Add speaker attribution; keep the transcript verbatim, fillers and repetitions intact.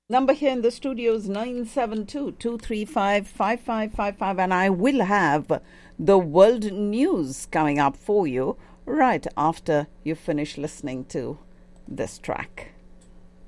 Speaker 1: Number here in the studio is nine seven two, two three five, five five five five, and I will have the world news coming up for you right after you finish listening to this track.